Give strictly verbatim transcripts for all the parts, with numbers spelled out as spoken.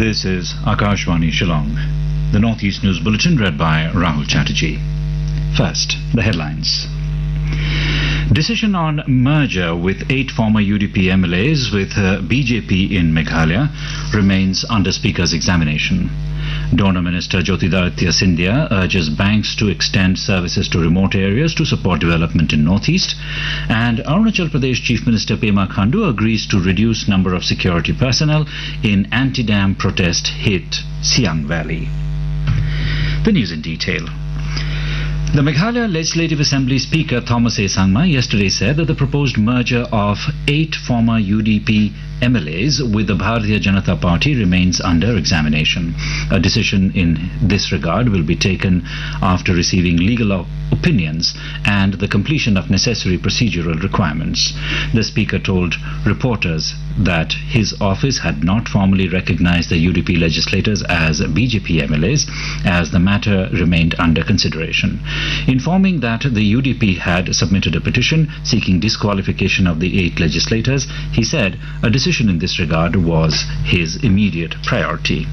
This is Akashvani Shillong. The Northeast News Bulletin read by Rahul Chatterjee. First, the headlines. Decision on merger with eight former U D P M L As with uh, B J P in Meghalaya remains under Speaker's examination. Donor Minister Jyotiraditya Scindia urges banks to extend services to remote areas to support development in Northeast, and Arunachal Pradesh Chief Minister Pema Khandu agrees to reduce number of security personnel in anti-dam protest hit Siang Valley. The news in detail. The Meghalaya Legislative Assembly Speaker Thomas A. Sangma yesterday said that the proposed merger of eight former U D P M L As with the Bharatiya Janata Party remains under examination. A decision in this regard will be taken after receiving legal opinions and the completion of necessary procedural requirements. The Speaker told reporters that his office had not formally recognized the U D P legislators as B J P M L As as the matter remained under consideration. Informing that the U D P had submitted a petition seeking disqualification of the eight legislators, he said a decision in this regard was his immediate priority.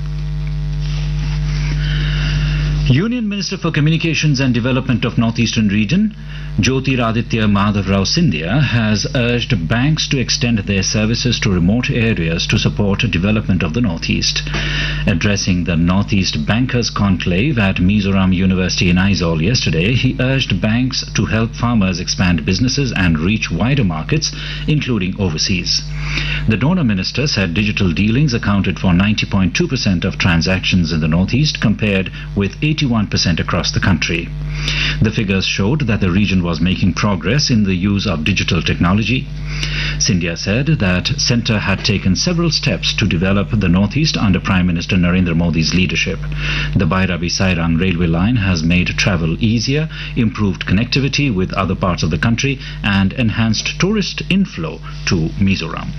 Union Minister for Communications and Development of Northeastern Region, Jyotiraditya Madhavrao Scindia, has urged banks to extend their services to remote areas to support development of the Northeast. Addressing the Northeast Bankers Conclave at Mizoram University in Aizawl yesterday, he urged banks to help farmers expand businesses and reach wider markets, including overseas. The donor minister said digital dealings accounted for ninety point two percent of transactions in the Northeast compared with eighty-one percent across the country. The figures showed that the region was making progress in the use of digital technology. Scindia said that Centre had taken several steps to develop the Northeast under Prime Minister Narendra Modi's leadership. The Bairabi-Sairang railway line has made travel easier, improved connectivity with other parts of the country, and enhanced tourist inflow to Mizoram.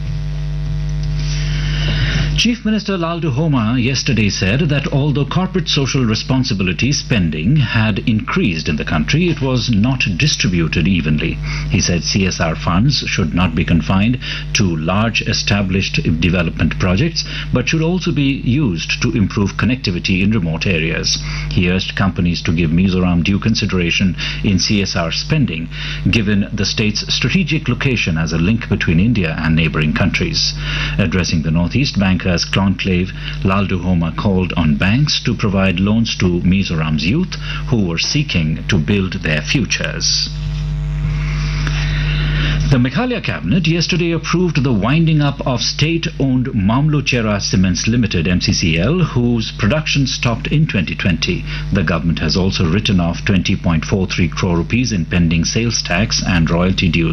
Chief Minister Laldu Homa yesterday said that although corporate social responsibility spending had increased in the country, it was not distributed evenly. He said C S R funds should not be confined to large established development projects, but should also be used to improve connectivity in remote areas. He urged companies to give Mizoram due consideration in C S R spending, given the state's strategic location as a link between India and neighbouring countries. Addressing the Northeast Bankers Conclave, Laldu Homa called on banks to provide loans to Mizoram's youth who were seeking to build their futures. The Meghalaya Cabinet yesterday approved the winding up of state-owned Mamluchera Cements Limited M C C L, whose production stopped in twenty twenty. The government has also written off twenty point four three crore rupees in pending sales tax and royalty dues